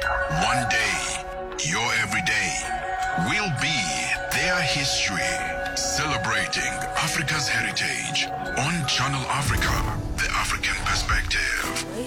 One day, your everyday will be their history. Celebrating Africa's heritage on Channel Africa, the African perspective.